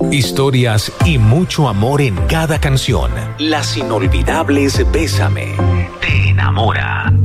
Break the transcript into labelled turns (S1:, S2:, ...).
S1: Historias y mucho amor en cada canción. Las inolvidables Bésame te enamora.